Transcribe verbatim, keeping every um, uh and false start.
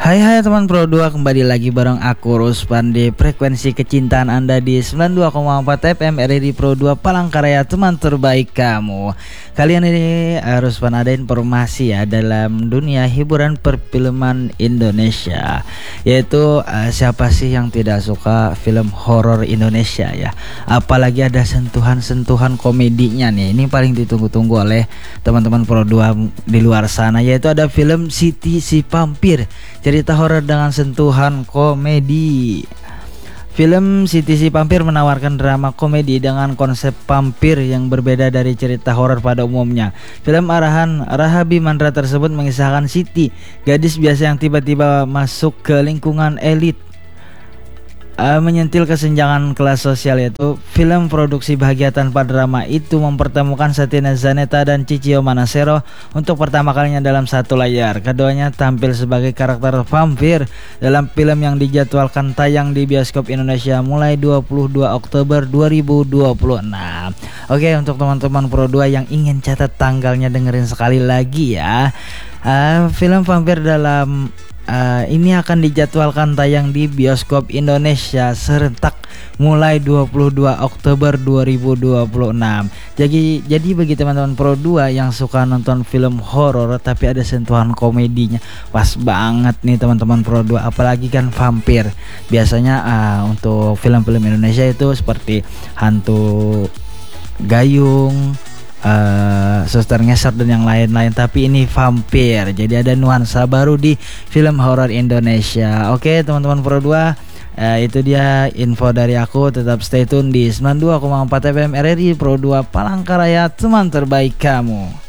Hai hai teman Pro dua, kembali lagi bareng aku Ruspan di frekuensi kecintaan Anda di sembilan puluh dua koma empat F M R R I Pro dua Palangkaraya, teman terbaik kamu. Kalian ini uh, Ruspan ada informasi ya dalam dunia hiburan perfilman Indonesia, yaitu uh, siapa sih yang tidak suka film horor Indonesia ya, apalagi ada sentuhan-sentuhan komedinya nih. Ini paling ditunggu-tunggu oleh teman-teman Pro dua di luar sana, yaitu ada film Siti si Vampir, cerita horor dengan sentuhan komedi. Film Siti si Vampir menawarkan drama komedi dengan konsep vampir yang berbeda dari cerita horor pada umumnya. Film arahan Rahabi Mandra tersebut mengisahkan Siti, gadis biasa yang tiba-tiba masuk ke lingkungan elit, Uh, menyentil kesenjangan kelas sosial. Yaitu film produksi Bahagia Tanpa Drama itu mempertemukan Satina Zaneta dan Cicio Manasero untuk pertama kalinya dalam satu layar. Keduanya tampil sebagai karakter vampir dalam film yang dijadwalkan tayang di bioskop Indonesia mulai dua puluh dua Oktober dua ribu dua puluh enam. Oke, untuk teman-teman Pro dua yang ingin catat tanggalnya, dengerin sekali lagi ya. Uh, film vampir dalam Uh, ini akan dijadwalkan tayang di bioskop Indonesia serentak mulai dua puluh dua Oktober dua ribu dua puluh enam. Jadi jadi bagi teman-teman Pro dua yang suka nonton film horor tapi ada sentuhan komedinya, pas banget nih teman-teman Pro dua, apalagi kan vampir. Biasanya uh, untuk film-film Indonesia itu seperti Hantu Gayung, Uh, Suster Ngesot dan yang lain-lain, tapi ini vampir, jadi ada nuansa baru di film horor Indonesia. Oke teman-teman Pro dua, uh, itu dia info dari aku. Tetap stay tune di sembilan puluh dua koma empat F M R R I Pro dua Palangkaraya, teman terbaik kamu.